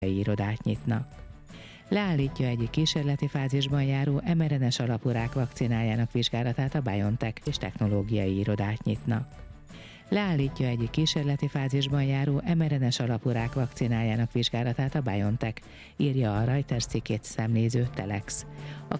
irodát nyitnak. Leállítja egyik kísérleti fázisban járó mRNA-s alapú rák vakcinájának vizsgálatát a BioNTech és technológiai irodát nyitnak. Leállítja egyik kísérleti fázisban járó mRNA-s alapú rák vakcinájának vizsgálatát a BioNTech, írja a Reuters cikkét szemléző Telex. A